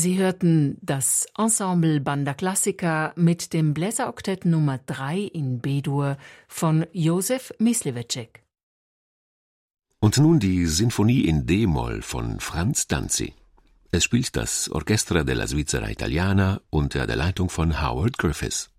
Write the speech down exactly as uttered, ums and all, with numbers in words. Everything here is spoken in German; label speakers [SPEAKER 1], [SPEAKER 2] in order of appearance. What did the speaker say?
[SPEAKER 1] Sie hörten das Ensemble Banda Classica mit dem Bläseroktett Nummer drei in B-Dur von Josef Myslivecek.
[SPEAKER 2] Und nun die Sinfonie in D-Moll von Franz Danzi. Es spielt das Orchestra della Svizzera Italiana unter der Leitung von Howard Griffiths.